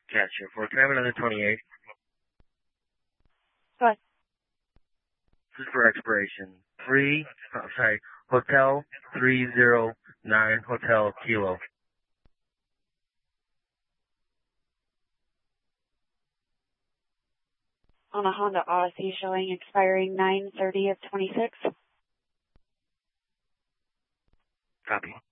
Gotcha. For can I have another 28? Go ahead. This is for expiration. Hotel 309 Hotel Kilo. On a Honda Odyssey showing expiring 9/30 of 26. Copy.